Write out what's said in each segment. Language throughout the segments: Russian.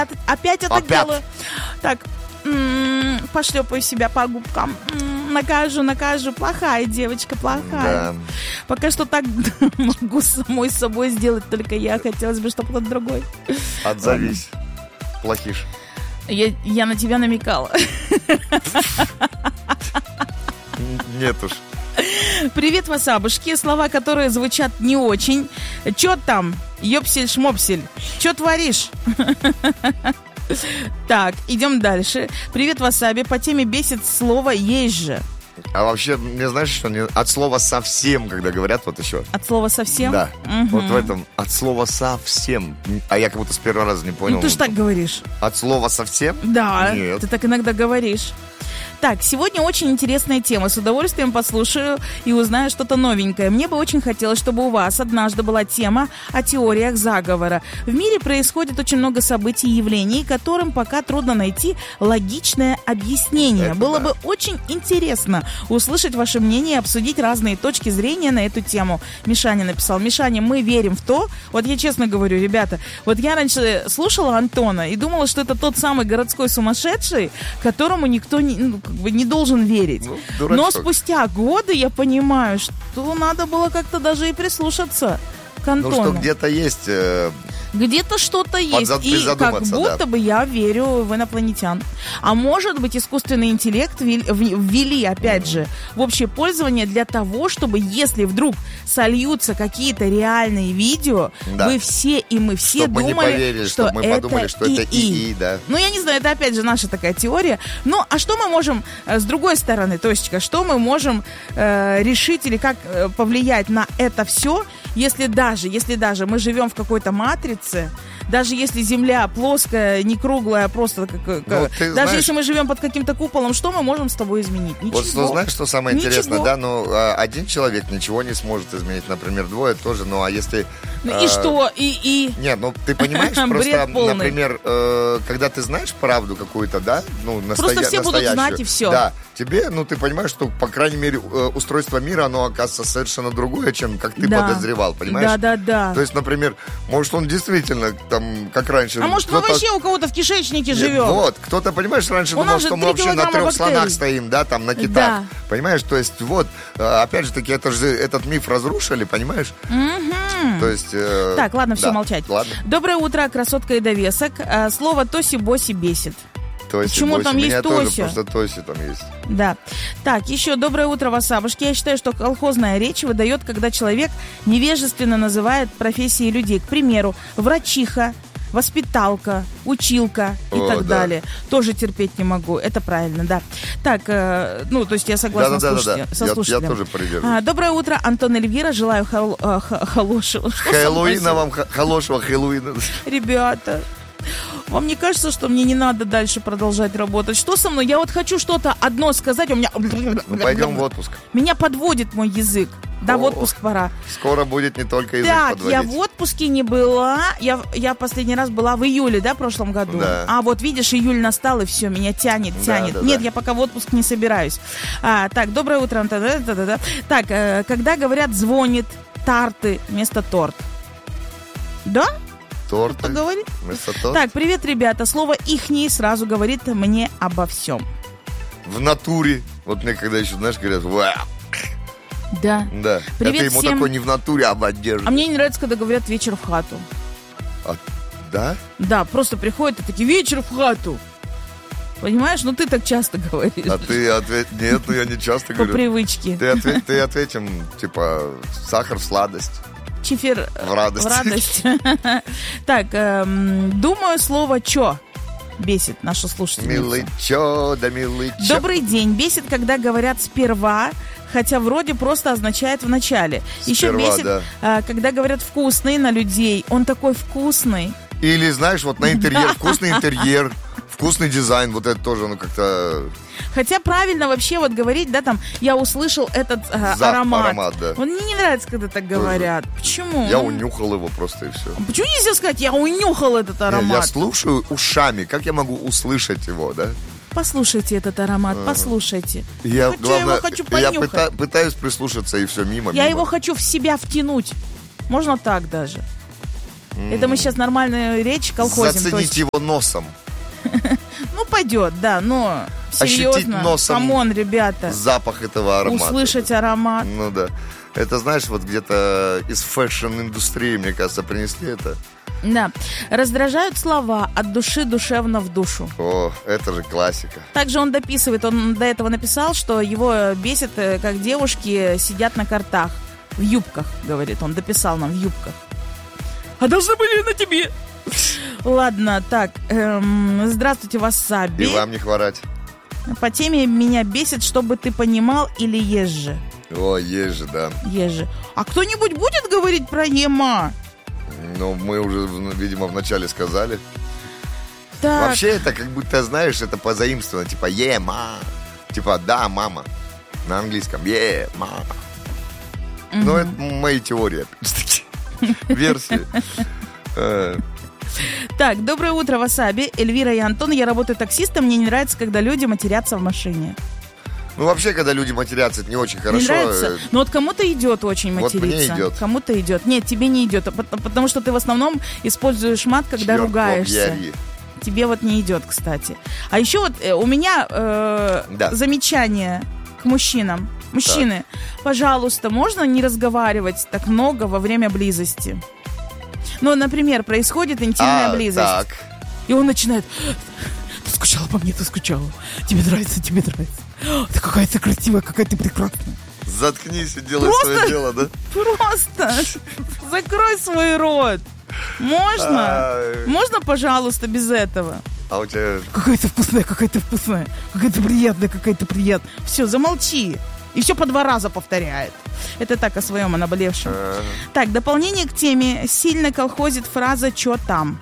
Опять это делаю. Так, пошлепаю себя по губкам. Накажу. Плохая девочка, плохая. Да. Пока что так могу самой собой сделать, только я. Хотелось бы, чтобы кто-то другой. Отзовись. Плохиш. Я на тебя намекала. Нет уж. Привет, васабушки. Слова, которые звучат не очень. Чё там? Ёпсель-шмопсель. Чё творишь? Так, идем дальше. Привет, васаби. По теме бесит слово «есть же». А вообще, мне знаешь, что от слова «совсем», когда говорят, вот еще. От слова «совсем»? Да. Вот в этом, от слова «совсем». А я как будто с первого раза не понял. Ну, ты же так говоришь. От слова «совсем»? Да, нет. Ты так иногда говоришь. Так, сегодня очень интересная тема. С удовольствием послушаю и узнаю что-то новенькое. Мне бы очень хотелось, чтобы у вас однажды была тема о теориях заговора. В мире происходит очень много событий и явлений, которым пока трудно найти логичное объяснение. Это было бы очень интересно услышать ваше мнение и обсудить разные точки зрения на эту тему. Мишаня написал. Мишаня, мы верим в то... Вот я честно говорю, ребята, вот я раньше слушала Антона и думала, что это тот самый городской сумасшедший, которому никто не должен верить. Но спустя годы я понимаю, что надо было как-то даже и прислушаться к Антону. Ну, что где-то есть... Где-то что-то есть. И как будто бы я верю в инопланетян. А может быть, искусственный интеллект ввели, опять же, в общее пользование для того, чтобы, если вдруг сольются какие-то реальные видео, вы все и мы все чтобы думали, мы не поверили, что мы подумали, что это ИИ, да. Ну, я не знаю, это опять же наша такая теория. Ну, а что мы можем с другой стороны, Тосечка, что мы можем решить или как повлиять на это все, если даже мы живем в какой-то матрице, даже если Земля плоская, не круглая, просто даже если мы живем под каким-то куполом, что мы можем с тобой изменить? Ничего. Вот знаешь, что самое интересное, да? Ну, один человек ничего не сможет изменить, например, двое тоже, ну, а если... И что? Нет, ну, ты понимаешь, просто, например, когда ты знаешь правду какую-то, да? Ну, просто все будут знать и все. Да, тебе, ну, ты понимаешь, что, по крайней мере, устройство мира, оно, оказывается, совершенно другое, чем как ты подозревал, понимаешь? Да. То есть, например, может, он действительно, там, как раньше... А может, мы вообще у кого-то в кишечнике живем? Вот, кто-то, понимаешь, раньше думал, что мы вообще на 3 слонах стоим, да, там, на китах. Да. Понимаешь, то есть, вот, опять же таки, этот миф разрушили, понимаешь? То есть... Так, ладно, все, молчать. Ладно. Доброе утро, красотка и довесок. Слово «тоси-боси» бесит. Почему там есть Тося? Тоже просто Тоси там есть. Да. Так, еще доброе утро, васабушки. Я считаю, что колхозная речь выдает, когда человек невежественно называет профессии людей. К примеру, врачиха, воспиталка, училка и так далее. Тоже терпеть не могу. Это правильно, да. Так, ну, то есть я согласна со слушателем. Я тоже придерживаюсь. Доброе утро, Антон Эльвира. Желаю хорошего. Хэллоуина вам, хорошего Хэллоуина. Ребята, вам не кажется, что мне не надо дальше продолжать работать? Что со мной? Я вот хочу что-то одно сказать, у меня... Мы пойдем в отпуск. Меня подводит мой язык. Да, в отпуск пора. Скоро будет не только язык подводить. Так, я в отпуске не была. Я последний раз была в июле, да, в прошлом году? Да. А вот видишь, июль настал, и все, меня тянет. Да. Нет, я пока в отпуск не собираюсь. Так, доброе утро, Антон. Так, когда говорят «звонит», «тарты» вместо «торт». Да? Торты говорит? Вместо торт. Так, привет, ребята. Слово «ихний» сразу говорит мне обо всем. В натуре. Вот мне когда еще, знаешь, говорят «вау». Да. Привет, это ему всем. такой не в натуре, а в одежде. А мне не нравится, когда говорят «вечер в хату». Да? Да, просто приходят и такие «вечер в хату». Понимаешь? Ну ты так часто говоришь. А ты ответь. Нет, ну я не часто говорю. По привычке. Ты ответь им, типа, сахар в сладость. Чефир в радость. Так, думаю, слово «чё» бесит нашу слушательницу. Милый чё, да милый чё. Добрый день. Бесит, когда говорят «сперва», хотя вроде просто означает «в начале». Еще бесит, когда говорят «вкусный» на людей. Он такой вкусный. Или, знаешь, вот на интерьер, вкусный интерьер, вкусный дизайн, вот это тоже, ну, как-то... Хотя правильно вообще вот говорить, да, там, я услышал этот аромат. Да. Вот мне не нравится, когда так говорят. Тоже. Почему? Я унюхал его просто, и все. Почему нельзя сказать, я унюхал этот аромат? Я слушаю ушами, как я могу услышать его, да? Послушайте этот аромат, послушайте. Я хочу понюхать. Я пытаюсь прислушаться, и все, мимо. Я его хочу в себя втянуть. Можно так даже. Это мы сейчас нормальную речь колхозим. Заценить его носом. Ну, пойдет, да, но серьезно. Носом камон, ребята. Запах этого аромата. Услышать аромат. Ну да. Это, знаешь, вот где-то из фэшн-индустрии, мне кажется, принесли это. Да. Раздражают слова от души душевно в душу. О, это же классика. Также он дописывает, он до этого написал, что его бесит, как девушки сидят на картах. В юбках, говорит, он дописал нам в юбках. А должны были на тебе. Ладно, так, здравствуйте, васаби. И вам не хворать. По теме меня бесит, чтобы ты понимал, или есть же. О, есть же, да. Есть же. А кто-нибудь будет говорить про ема? Ну, мы уже, видимо, вначале сказали. Так. Вообще, это как будто, знаешь, это позаимствовано. Типа, ма. Типа, да, мама. На английском. Мама. Ну, это мои теории, опять-таки. Версии. Так, доброе утро, васаби. Эльвира и Антон. Я работаю таксистом. Мне не нравится, когда люди матерятся в машине. Ну, вообще, когда люди матерятся, это не очень хорошо. Не нравится? Но вот кому-то идет очень материться. Вот мне идет. Кому-то идет. Нет, тебе не идет. Потому что ты в основном используешь мат, когда ругаешься. Тебе вот не идет, кстати. А еще вот у меня замечание к мужчинам. Мужчины, пожалуйста, можно не разговаривать так много во время близости? Ну, например, происходит интимная близость. Так. И он начинает: ты скучала по мне, ты скучала. Тебе нравится, тебе нравится. Ты какая ты красивая, какая ты прекрасная. Заткнись и делай свое дело, да? Просто закрой свой рот. Можно? Можно, пожалуйста, без этого? А у тебя... Какая-то вкусная, какая-то вкусная. Какая-то приятная, какая-то приятная. Все, замолчи. И все по 2 раза повторяет. Это так о своем, о наболевшем. Так, дополнение к теме. Сильно колхозит фраза «чё там?».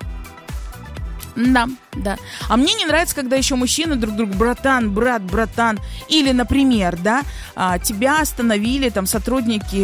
Да, да. А мне не нравится, когда еще мужчины друг другу: братан, брат, братан. Или, например, да, тебя остановили там сотрудники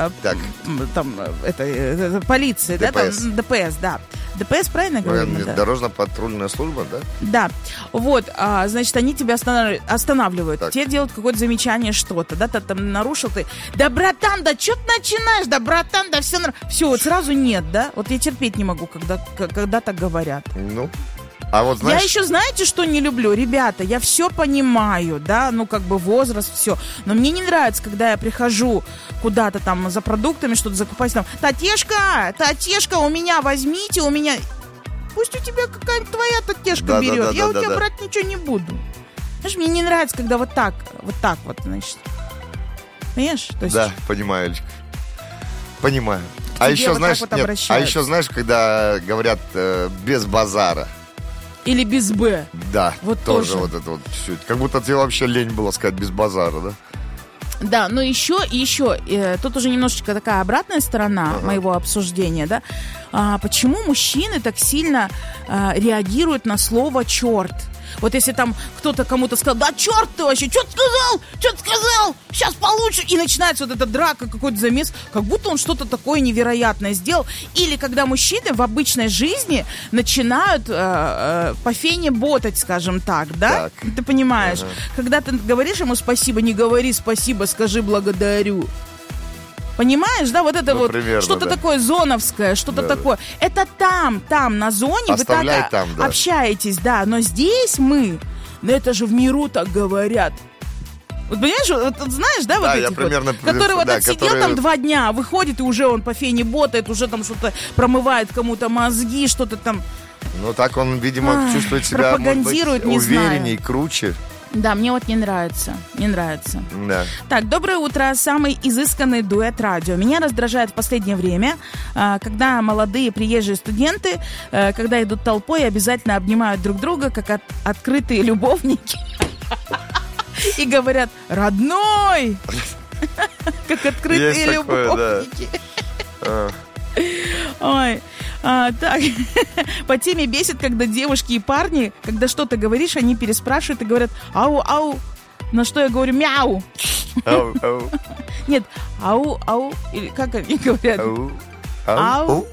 там, полиции, ДПС. да, там, ДПС, да. ДПС, правильно говорю? Да. Дорожно-патрульная служба, да? Да. Вот, значит, они тебя останавливают. Так. Тебе делают какое-то замечание, что-то, да, ты там нарушил, ты: да, братан, да что ты начинаешь, да, братан, да все нормально. Все, вот сразу нет, да? Вот я терпеть не могу, когда так говорят. Ну, а вот знаешь... Я еще, знаете, что не люблю? Ребята, я все понимаю, да, ну, как бы возраст, все. Но мне не нравится, когда я прихожу куда-то там за продуктами, что-то закупать, там: Татешка, у меня возьмите, у меня... Пусть у тебя какая-нибудь твоя Татешка берет, я у тебя брать ничего не буду. Знаешь, мне не нравится, когда вот так вот, значит. Понимаешь? То есть... Да, понимаю, Элечка. Понимаю. А еще, знаешь, когда говорят без базара. Или без «б». Да, вот тоже вот это вот все. Как будто тебе вообще лень было сказать без базара, да? Да, но еще, тут уже немножечко такая обратная сторона моего обсуждения, да. Почему мужчины так сильно реагируют на слово «черт»? Вот если там кто-то кому-то сказал: да черт ты вообще, что ты сказал, сейчас получишь. И начинается вот эта драка, какой-то замес, как будто он что-то такое невероятное сделал. Или когда мужчины в обычной жизни начинают по фене ботать, скажем так, да? Так. Ты понимаешь, когда ты говоришь ему спасибо, не говори спасибо, скажи благодарю. Понимаешь, да, вот это вот примерно, что-то такое зоновское, что-то такое. Это там, на зоне оставляй вы так там, да. общаетесь, да, но здесь это же в миру так говорят. Вот понимаешь, вот знаешь, да, вот да, этих вот, который вот отсидел там 2 дня, выходит, и уже он по фене ботает, уже там что-то промывает кому-то мозги, что-то там. Ну так он, видимо, чувствует себя, пропагандирует, может быть, уверенней, круче. Да, мне вот не нравится. Да. Так, доброе утро. Самый изысканный дуэт радио. Меня раздражает в последнее время, когда молодые приезжие студенты, когда идут толпой, обязательно обнимают друг друга, как открытые любовники. И говорят: родной! Как открытые любовники. Ой. Так, по теме бесит, когда девушки и парни, когда что-то говоришь, они переспрашивают и говорят: ау. На что я говорю: мяу. Ау. Нет, ау. Или как они говорят? Ау.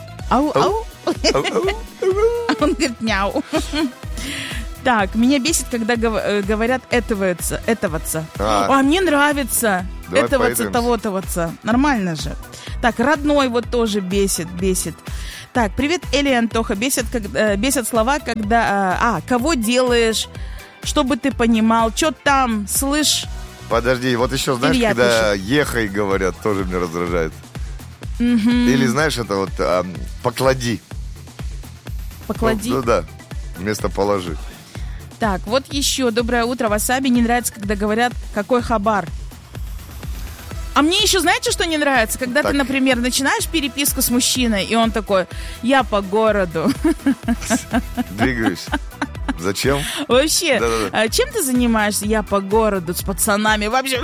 Он говорит: мяу. Так, меня бесит, когда говорят этоваться. А мне нравится этоваться, того-товаться. Нормально же. Так, родной вот тоже бесит. Так, привет, Эли и Антоха. Бесят слова, когда... кого делаешь, чтобы ты понимал, что там, слышь? Подожди, вот еще, знаешь, Илья когда ехай говорят, тоже меня раздражает. Или, знаешь, это вот поклади. Поклади? Ну да, вместо положи. Так, вот еще. Доброе утро. Васаби не нравится, когда говорят, какой хабар. А мне еще, знаете, что не нравится? Когда Так. ты, например, начинаешь переписку с мужчиной, и он такой, я по городу. Двигаюсь. Зачем? Вообще, Да-да-да. чем ты занимаешься? Я по городу с пацанами. Вообще.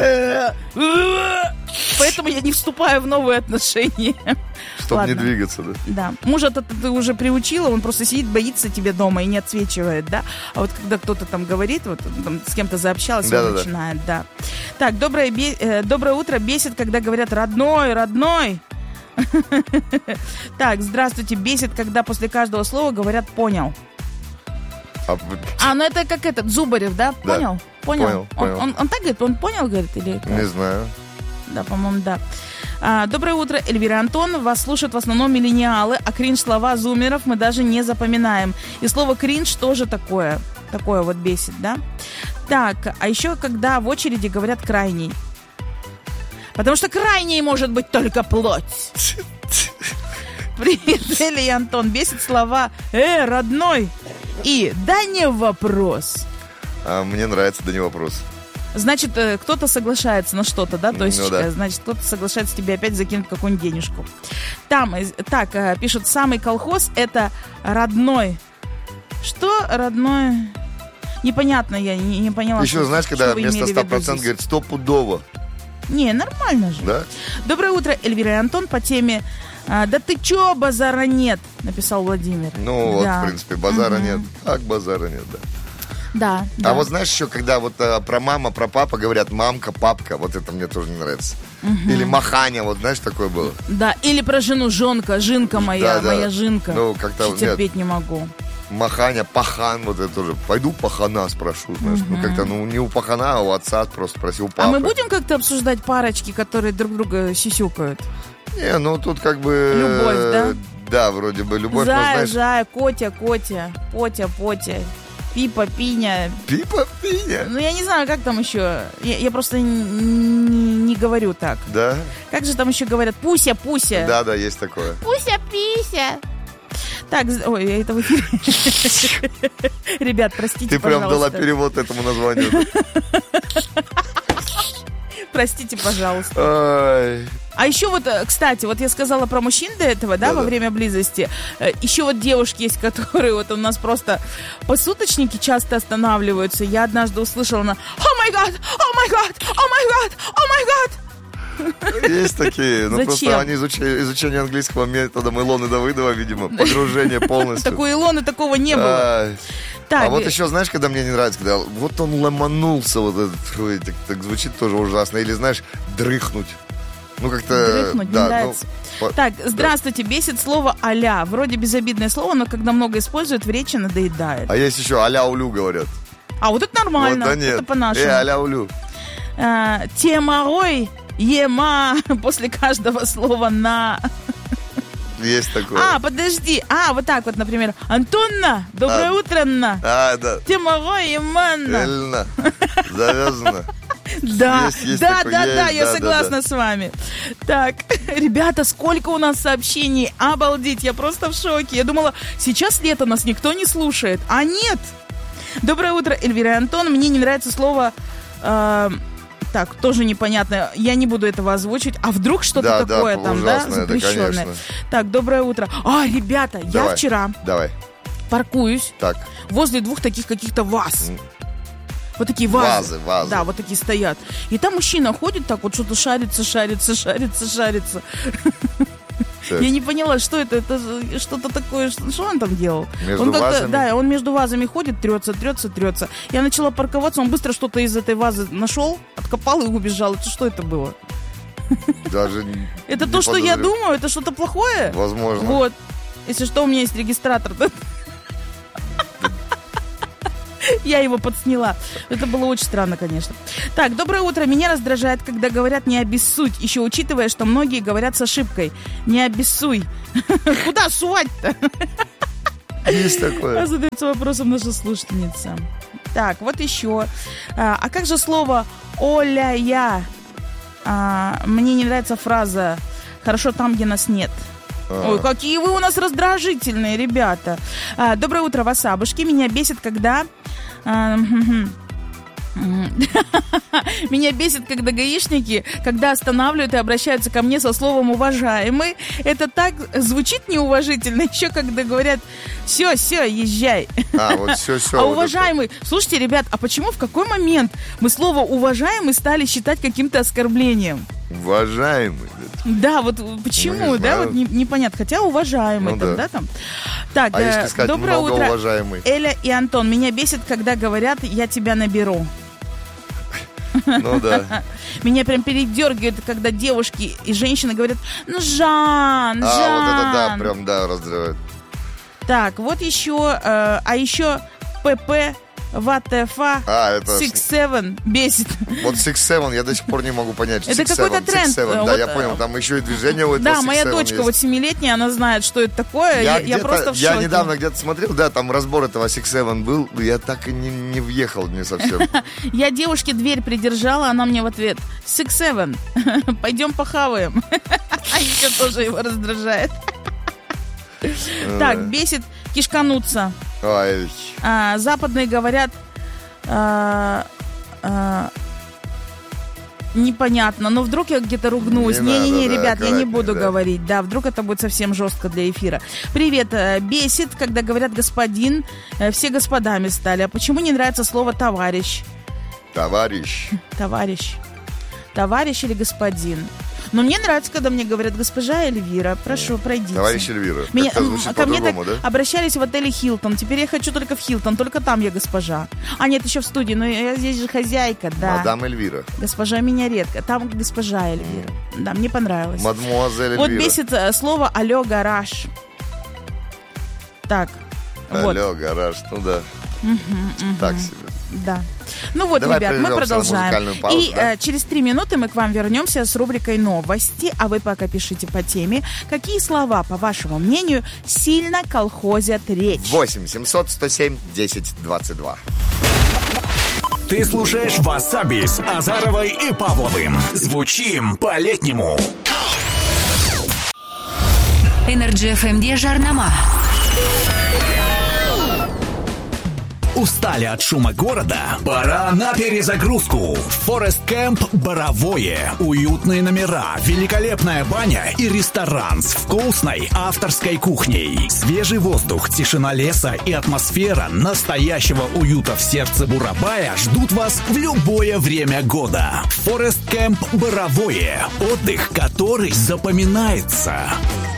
Поэтому я не вступаю в новые отношения. Чтобы не Ладно. двигаться, да? Да. Мужа-то ты уже приучила, он просто сидит, боится тебе дома и не отсвечивает, да? А вот когда кто-то там говорит, вот там с кем-то заобщалась, он Да-да-да. начинает, да. Так, доброе утро. Бесит, когда говорят родной, родной. Так, здравствуйте. Бесит, когда после каждого слова говорят понял. Ну это как этот, Зубарев, да? Да. Понял? Понял. Он так говорит? Он понял, говорит? Или... Не знаю. Да, по-моему, да. Доброе утро, Эльвира, Антон. Вас слушают в основном миллениалы, а кринж-слова зумеров мы даже не запоминаем. И слово кринж тоже такое вот бесит, да? Так, а еще когда в очереди говорят крайний. Потому что крайней может быть только плоть. Привет, Эля и Антон. Бесит слова родной и да не вопрос. Мне нравится, да не вопрос. Значит, кто-то соглашается на что-то, да? То есть, Ну да. значит, кто-то соглашается тебе опять закинуть какую-нибудь денежку. Так, пишут, самый колхоз это родной. Что родной? Непонятно, я не поняла. Еще, знаешь, что когда вы вместо имели в виду 100% здесь. говорит стопудово. Не, нормально же. Да? Доброе утро, Эльвира и Антон. По теме «Да ты чё, базара нет?» написал Владимир. Ну, вот, Да. в принципе, базара нет. Как базара нет, да. Да, да. А вот знаешь еще, когда вот про мама, про папа говорят мамка, папка, вот это мне тоже не нравится. Или маханя, вот знаешь, такое было. Да, или про жену жонка, жинка моя, Да, да. моя жинка. Ну, как-то Вообще терпеть не могу. Маханя, пахан, вот это тоже. Пойду пахана спрошу, знаешь. Ну, как-то, не у пахана, а у отца просто спроси, у папы. А мы будем как-то обсуждать парочки, которые друг друга сисюкают? Не, ну тут как бы... Любовь, да? Да, вроде бы любовь, но Зая, знаешь... Зая, Котя, Потя, Пипа, Пиня. Пипа, пиня. Ну, я не знаю, как там еще. Я просто не говорю так. Да? Как же там еще говорят? Пуся. Да, есть такое. Пуся. Так, ой, я это в эфире. Ребят, простите, Ты прям пожалуйста. дала перевод этому названию. Простите, пожалуйста. Ай. А еще вот, кстати, вот я сказала про мужчин до этого, да, во время близости. Еще вот девушки есть, которые вот у нас просто посуточники часто останавливаются. Я однажды услышала на «О май гад! О май гад! О май гад! О май гад!» Есть такие. Ну, Зачем? просто они изучение английского методом Илоны Давыдова, видимо, погружение полностью. Такой Илоны такого не было. Ай. Так, А вот еще, знаешь, когда мне не нравится, когда вот он ломанулся, вот этот, ой, так звучит тоже ужасно. Или, знаешь, дрыхнуть. Ну, как-то... Дрыхнуть, да, не нравится. Так, здравствуйте, бесит слово «аля». Вроде безобидное слово, но когда много используют, в речи надоедает. А есть еще «аля-улю» говорят. А вот это нормально, Вот, да нет. это по-нашему. «аля-улю». Темарой, ема, после каждого слова «на». Есть такое. Подожди. Вот так вот, например. Антонна, доброе утро, на. Да. Темарой, еманна. Эльна. Завязано. Да, Есть да, такой, есть, я да, согласна с вами. Так, ребята, сколько у нас сообщений. Обалдеть, я просто в шоке. Я думала, сейчас лето, нас никто не слушает. А нет. Доброе утро, Эльвира и Антон. Мне не нравится слово... Так, тоже непонятно. Я не буду этого озвучивать. А вдруг что-то такое там, да, запрещенное? Так, доброе утро. Ребята, я вчера паркуюсь возле двух таких каких-то ваз. Вот такие вазы. Да, вот такие стоят. И там мужчина ходит так вот, что-то шарится. Я не поняла, что это что-то такое, что он там делал. Между вазами? Да, он между вазами ходит, трется. Я начала парковаться, он быстро что-то из этой вазы нашел, откопал и убежал. Это что это было? Даже это то, что я думаю? Это что-то плохое? Возможно. Вот. Если что, у меня есть регистратор. Я его подсняла. Это было очень странно, конечно. Так, доброе утро. Меня раздражает, когда говорят «не обессудь», еще учитывая, что многие говорят с ошибкой. Не обессуй. Куда сувать-то? Есть такое. Задается вопросом наша слушательница. Так, вот еще. А как же слово «оля-я»? Мне не нравится фраза «хорошо там, где нас нет». Ой, какие вы у нас раздражительные, ребята. Доброе утро, васабушки. Меня бесит, когда... Меня бесит, когда гаишники, когда останавливают и обращаются ко мне со словом «уважаемый». Это так звучит неуважительно, еще когда говорят «все, езжай». Вот все. А уважаемый... Слушайте, ребят, а почему, в какой момент мы слово «уважаемый» стали считать каким-то оскорблением? Уважаемый. Да, вот почему, да, вот непонятно. Хотя уважаемый, ну, да, там. Так, а если сказать доброе утро, уважаемый? Эля и Антон. Меня бесит, когда говорят «я тебя наберу». Ну да. Меня прям передергивает, когда девушки и женщины говорят Жан. Вот это да, прям да, раздражает. Так, вот еще, еще ПП ВТФА 6-7 бесит. Вот 6-7 я до сих пор не могу понять. Это какой-то тренд. Да, я понял, там еще и движение у этого 6-7. Да, моя дочка вот 7-летняя, она знает, что это такое. Я просто в шоке. Я недавно где-то смотрел, да, там разбор этого 6-7 был, я так и не въехал не совсем. Я девушке дверь придержала, она мне в ответ 6-7, пойдем похаваем. А еще тоже его раздражает. Так, бесит кишкануться. Западные говорят непонятно, но вдруг я где-то ругнусь. Не-не-не, ребят, я не буду говорить. Да, вдруг это будет совсем жестко для эфира. Привет, бесит, когда говорят господин, все господами стали. А почему не нравится слово товарищ? Товарищ или господин? Но мне нравится, когда мне говорят госпожа Эльвира. Прошу, пройдите. Товарищ Эльвира. Ко мне так обращались в отеле Хилтон. Теперь я хочу только в Хилтон. Только там я госпожа. А нет, еще в студии. Но я здесь же хозяйка, да. Мадам Эльвира. Госпожа меня редко. Там госпожа Эльвира. Да, мне понравилось. Мадмуазель Эльвира. Вот бесит слово «алло, гараж». Так. Алло, гараж. Ну да. Так себе. Да. Ну вот, давай, ребят, мы продолжаем. Паузу, через 3 минуты мы к вам вернемся с рубрикой «Новости». А вы пока пишите по теме, какие слова, по вашему мнению, сильно колхозят речь. 8 700 107 10 22. Ты слушаешь «Васаби» с Азаровой и Павловым. Звучим по-летнему. Energy FM жарнама. Устали от шума города? Пора на перезагрузку. Forest Camp Боровое. Уютные номера, великолепная баня и ресторан с вкусной авторской кухней. Свежий воздух, тишина леса и атмосфера настоящего уюта в сердце Бурабая ждут вас в любое время года. Forest Camp Боровое. Отдых, который запоминается.